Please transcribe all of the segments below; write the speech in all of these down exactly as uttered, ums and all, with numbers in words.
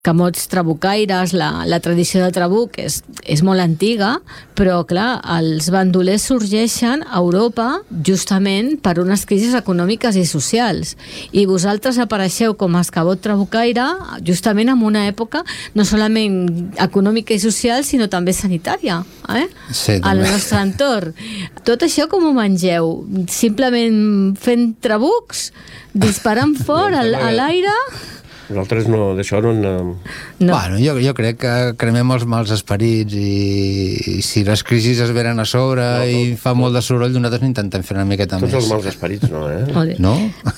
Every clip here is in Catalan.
camots trabucaires, la, la tradició de trabuc és, és molt antiga, però clar, els bandolers sorgeixen a Europa justament per unes crisis econòmiques i socials, i vosaltres apareixeu com a escabot trabucaire justament en una època no solament econòmica i social, sinó també sanitària, eh? Sí, al nostre entorn. Tot això com ho mengeu? Simplement fent trabucs? Disparant fort a l'aire? Nosaltres no, d'això no... no. no. Bueno, jo, jo crec que cremem els mals esperits i, i si les crisis es venen a sobre no, no, i fa molt de soroll, nosaltres intentem fer una miqueta tots més. Tots els mals esperits no, eh? No?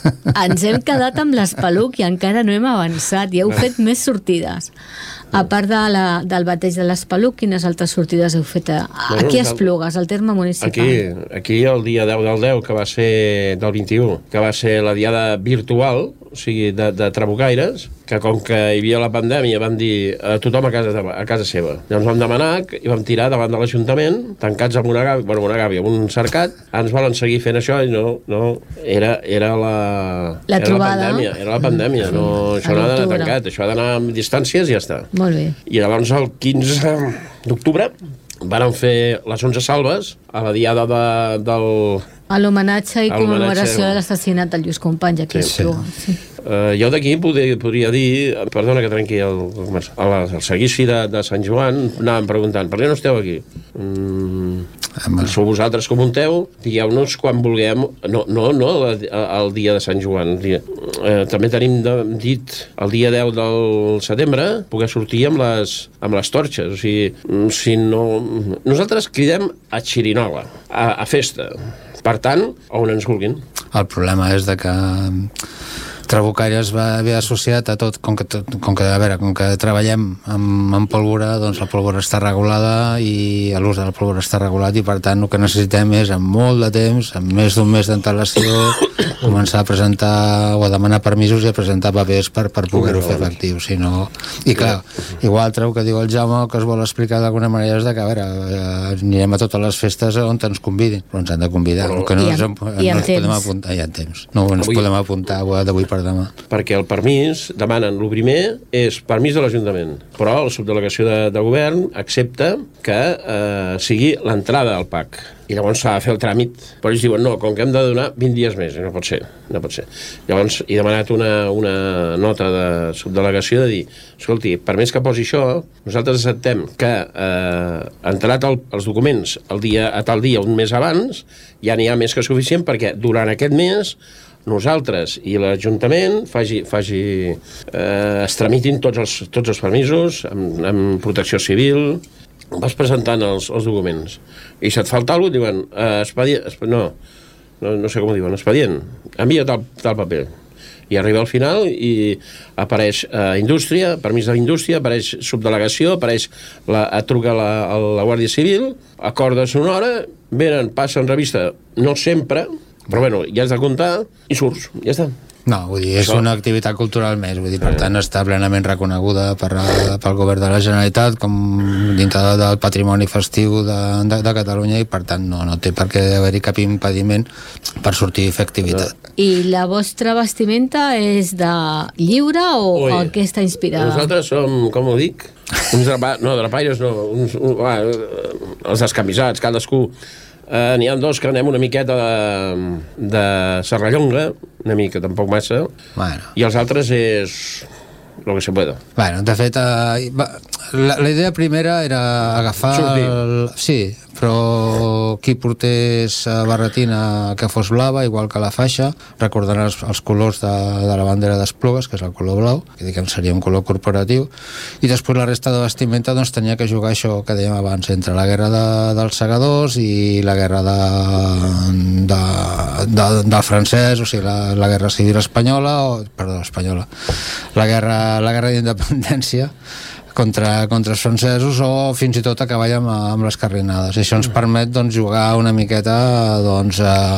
Ens hem quedat amb l'Espeluc i encara no hem avançat i heu fet més sortides. A part de la, del bateig de l'Espeluc, quines altres sortides heu fet a, a, aquí a Esplugues, al terme municipal? Aquí, aquí el dia deu del deu, que va ser del vint-i-u, que va ser la diada virtual, o sigui, de, de trabucaires, que com que hi havia la pandèmia van dir a tothom a casa, a casa seva. Llavors vam demanar i vam tirar davant de l'Ajuntament, tancats amb una gàbia, bueno, una gàbia, amb un cercat, ens volen seguir fent això i no, no, era, era la... La era trobada. La pandèmia, era la pandèmia, no, això no ha d'anar tancat, això ha d'anar amb distàncies i ja està. Molt bé. I llavors el quinze d'octubre varen fer les onze salves a la diada de, del... A l'homenatge i commemoració de l'assassinat del Lluís Companys aquí a Esplugues. Sí. Uh, jo d'aquí podria, podria dir, perdona que trenqui el, el, el seguici de, de Sant Joan, anàvem preguntant, per què no esteu aquí? Mm, sou vosaltres que munteu, digueu-nos quan vulguem, no, no, no el, el dia de Sant Joan. Dia, uh, també tenim de, dit el dia deu del setembre poder sortir amb les, amb les torxes, o sigui, si no... Nosaltres cridem a xirinola, a, a festa, per tant, on ens vulguin. El problema és de que Trabucaire es va haver associat a tot, com que, com que, a veure, com que treballem amb, amb pólvora, doncs la pólvora està regulada i l'ús de la pólvora està regulat i per tant el que necessitem és amb molt de temps, amb més d'un mes d'antelació, començar a presentar o a demanar permisos i a presentar papers per, per poder-ho fer efectiu, si no... I clar, igual altre que diu el Jaume, que es vol explicar d'alguna manera és de que, a veure, anirem a totes les festes on ens convidin, però ens han de convidar, el que no ens, no ens podem apuntar, ja en temps, no ens podem apuntar d'avui per demà. Perquè el permís, demanen, el primer és permís de l'Ajuntament, però la subdelegació de, de govern accepta que eh, sigui l'entrada al P A C. I llavors s'ha de fer el tràmit, però ells diuen no, com que hem de donar vint dies més, no pot ser, no pot ser. Llavors he demanat una, una nota de subdelegació de dir, escolti, per més que posi això, nosaltres acceptem que eh, entrat el, els documents el dia, a tal dia, un mes abans, ja n'hi ha més que suficient perquè durant aquest mes nosaltres i l'Ajuntament faci, faci, eh, es tramitin tots els, tots els permisos amb, amb protecció civil. Vas presentant els, els documents i si et falta alguna cosa diuen eh, expedient, exp no, no, no sé com ho diuen, expedient, envia tal, tal paper i arriba al final i apareix eh, indústria, permís de indústria, apareix subdelegació, apareix la, truca la, la Guàrdia Civil, acordes una hora, venen, passen revista, no sempre, però bueno, ja has de comptar i surts, ja està. No, vull dir, és una activitat cultural més, vull dir, per tant està plenament reconeguda per, pel govern de la Generalitat com dintre del patrimoni festiu de, de, de Catalunya i per tant no, no té per què haver-hi cap impediment per sortir i fer activitat. I la vostra vestimenta és de lliure o Ui, en què està inspirada? Nosaltres som, com ho dic, uns drapa, no, drapaires no, uns, un, va, els descamisats, cadascú. Uh, n'hi ha dos que anem una miqueta de, de serrallonga, una mica, tampoc massa, bueno. I els altres és lo que se pueda. Bueno, de fet, uh, la, la idea primera era agafar... El, sí, però qui portés barretina que fos blava, igual que la faixa, recordant els, els colors de, de la bandera d'Esplugues, que és el color blau, que diguem seria un color corporatiu, i després la resta de vestimenta doncs, tenia que jugar això que dèiem abans, entre la guerra de, dels segadors i la guerra de, de, de, del francès, o sigui, la, la guerra civil espanyola, o, perdó, espanyola, la guerra, la guerra d'independència, contra, contra els francesos o fins i tot acabar amb, amb les carrinades. I això ens permet doncs, jugar una miqueta doncs,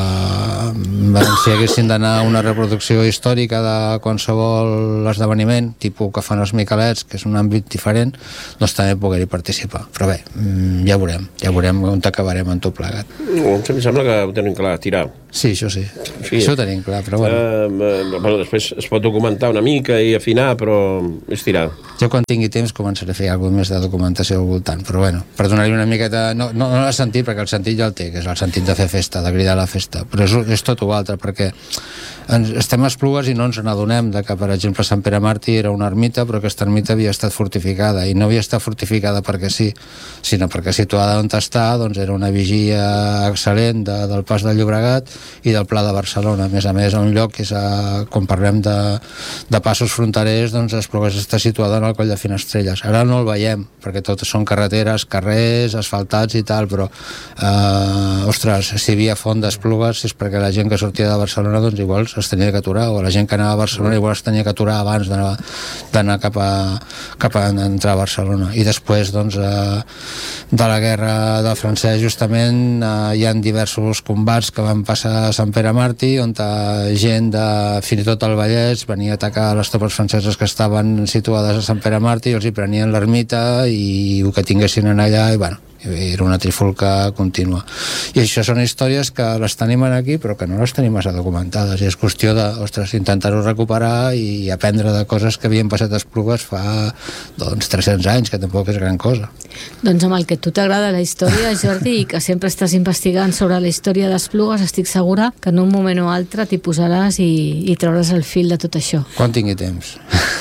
eh, si haguessin d'anar a una reproducció històrica de qualsevol esdeveniment, tipus que fan els Miquelets, que és un àmbit diferent, doncs també poder-hi participar. Però bé, ja veurem, ja veurem on acabarem en tot plegat. No, em sembla que ho tenim clar, tirar. Sí, això sí. sí. Això ho tenim clar, però bueno. Uh, bueno. Després es pot documentar una mica i afinar, però és tirar. Jo quan tingui temps començaré a fer alguna més de documentació al voltant, però bueno, per donar-li una miqueta... No, no, no l'ha sentit, perquè el sentit ja el té, que és el sentit de fer festa, de cridar a la festa, però és, és tot o altre, perquè ens, estem a Esplugues i no ens n'adonem de que, per exemple, Sant Pere Màrtir era una ermita, però aquesta ermita havia estat fortificada, i no havia estat fortificada perquè sí, sinó perquè situada on està, doncs era una vigia excel·lent de, del Pas del Llobregat i del Pla de Barcelona. A més a més, a un lloc que és a, quan parlem de, de passos fronterers, doncs Esplugues està situada en el Coll de Finestrelles. Ara no el veiem, perquè totes són carreteres, carrers, asfaltats i tal, però eh, ostres, si hi havia font d'Esplugues és perquè la gent que sortia de Barcelona doncs igual es tenia que aturar, o la gent que anava a Barcelona igual es tenia que aturar abans d'anar cap a, cap a entrar a Barcelona. I després doncs eh, de la guerra del francès justament eh, hi ha diversos combats que van passar a Sant Pere Màrtir, on gent de fins i tot el Vallès venia a atacar les tropes franceses que estaven situades a Sant Pere Màrtir i els hi prenien l'ermita i el que tinguessin en allà, i bueno, era una trifulca contínua. I això són històries que les tenim aquí però que no les tenim massa documentades, i és qüestió de, ostres, intentar-ho recuperar i aprendre de coses que havien passat a Esplugues fa doncs tres-cents anys, que tampoc és gran cosa. Doncs amb el que a tu t'agrada la història, Jordi, i que sempre estàs investigant sobre la història d'Esplugues, estic segura que en un moment o altre t'hi posaràs i, i trauràs el fil de tot això. Quan tingui temps.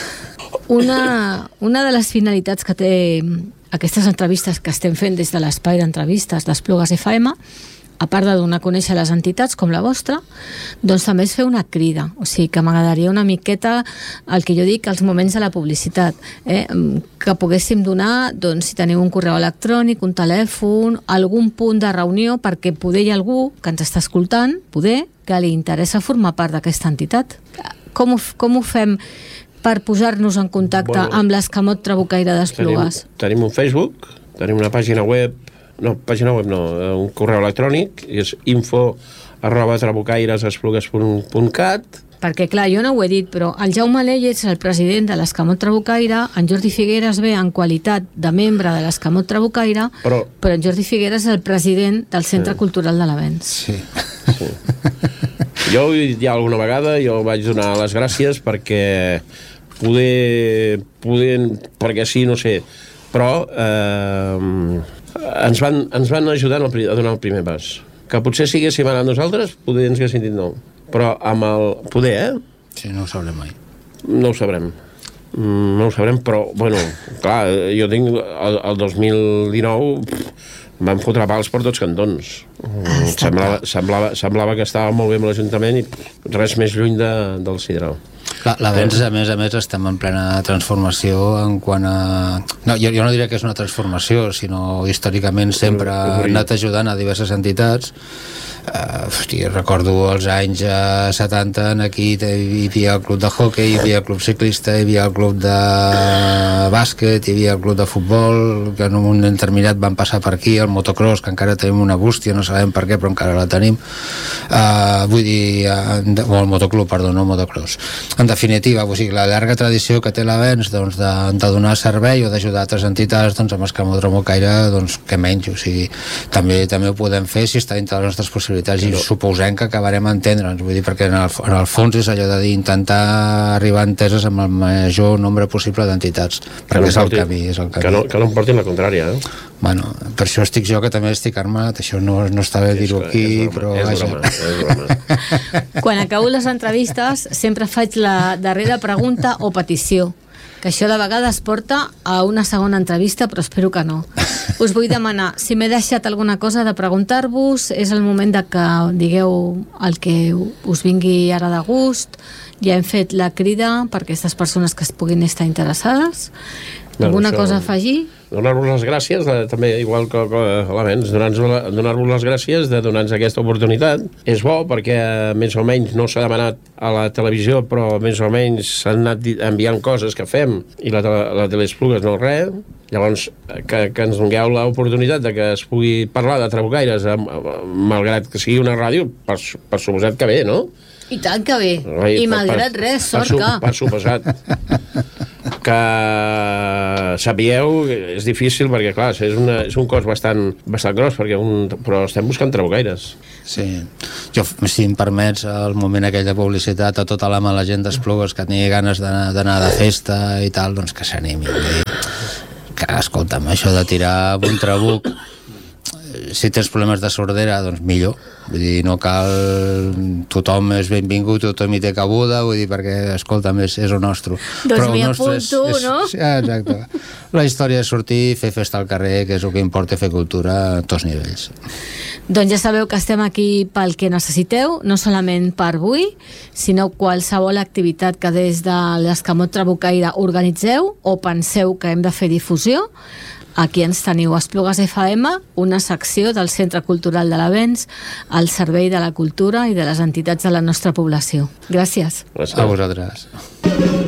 Una, una de les finalitats que té aquestes entrevistes que estem fent des de l'espai d'entrevistes d'Esplugues F M, a part de donar a conèixer les entitats com la vostra, doncs també és fer una crida. O sigui, que m'agradaria una miqueta el que jo dic, els moments de la publicitat, eh? Que poguéssim donar, doncs, si teniu un correu electrònic, un telèfon, algun punt de reunió, perquè poder hi ha algú que ens està escoltant, poder, que li interessa formar part d'aquesta entitat. Com ho, com ho fem per posar-nos en contacte bueno, amb l'Escamot Trabucaire d'Esplugues? Tenim, tenim un Facebook, tenim una pàgina web, no, pàgina web no, un correu electrònic, és info arroba trabucairesesplugues punt cat. Perquè, clar, jo no ho he dit, però el Jaume Leyes és el president de l'Escamot Trabucaire, en Jordi Figueres ve en qualitat de membre de l'Escamot Trabucaire, però, però en Jordi Figueres és el president del Centre sí. Cultural de l'Avenç. Sí. sí. Jo ho he dit ja alguna vegada, jo vaig donar les gràcies perquè poder, poder perquè sí, no sé, però eh, ens, van, ens van ajudar a donar el primer pas. Que potser si haguéssim anat nosaltres, poder ens haguéssim dit no. Però amb el poder, eh? Sí, no ho sabrem mai. No ho sabrem. No ho sabrem, però, bueno, clar, jo tinc el, el dos mil dinou em van fotre pals per tots cantons. Ah, semblava, semblava, semblava que estava molt bé amb l'Ajuntament i res més lluny de, del Sidral. L'Avenç, a més a més, estem en plena transformació en quant a... No, jo, jo no diria que és una transformació, sinó històricament sempre ha anat ajudant a diverses entitats. Uh, hosti, recordo els anys uh, setanta, aquí hi havia el club de hoquei, hi havia el club ciclista, hi havia el club de bàsquet, hi havia el club de futbol, que en un moment determinat van passar per aquí, el motocross, que encara tenim una bústia, no sabem per què, però encara la tenim. Uh, vull dir, uh, o el motoclub, perdó, no el motocross. En definitiva, o sigui, la llarga tradició que té l'Avenç doncs, de, de donar servei o d'ajudar altres entitats, doncs amb Escamot Trabucaire, doncs que menys, o sigui, també, també ho podem fer si està dintre de les nostres possibilitats, i no. Suposem que acabarem a entendre'ns, vull dir, perquè en el, en el fons és allò de dir, intentar arribar a enteses amb el major nombre possible d'entitats, perquè no és el porti, camí, és el camí. Que no, que no em portin la contrària, eh? Bueno, per això estic jo, que també estic armat, això no, no està bé dir-ho aquí, és broma, però és vaja. Broma, és broma. Quan acabo les entrevistes sempre faig la darrera pregunta o petició, que això de vegades porta a una segona entrevista, però espero que no. Us vull demanar, si m'he deixat alguna cosa de preguntar-vos, és el moment de que digueu el que us vingui ara de gust. Ja hem fet la crida per aquestes persones que es puguin estar interessades. Alguna no, cosa a afegir? Donar-vos les gràcies, de, també, igual que, que l'Avenç, donar-vos donar les gràcies de donar-nos aquesta oportunitat. És bo perquè més o menys no s'ha demanat a la televisió, però més o menys s'han anat enviant coses que fem i la, la Telesplugues no res. Llavors, que, que ens dongueu l'oportunitat de que es pugui parlar de Trabucaires, malgrat que sigui una ràdio, per, per suposat que bé, no? I tant que bé. I, I malgrat per, res, sort per, que... Per suposat. Que sapigueu, és difícil perquè, clar, és, una, és un cost bastant, bastant gros, perquè un, però estem buscant trabucaires. Sí. Jo, si em permets, al moment aquell de publicitat, a tota la mala gent d'Esplugues que tingui ganes d'anar de festa i tal, doncs que s'animi. Que, escolta'm, això de tirar un trabuc, si tens problemes de sordera, doncs millor. Vull dir, no cal... Tothom és benvingut, tothom hi té cabuda, vull dir, perquè, escolta'm, és, és el nostre. Doncs m'hi apunto, és, no? És, exacte. La història és sortir, fer festa al carrer, que és el que importa, fer cultura a tots nivells. Doncs ja sabeu que estem aquí pel que necessiteu, no solament per avui, sinó qualsevol activitat que des de l'Escamot Trabucaire organitzeu o penseu que hem de fer difusió. Aquí ens teniu a Esplugues F M, una secció del Centre Cultural de l'Avenç al servei de la cultura i de les entitats de la nostra població. Gràcies. Gràcies. A vosaltres.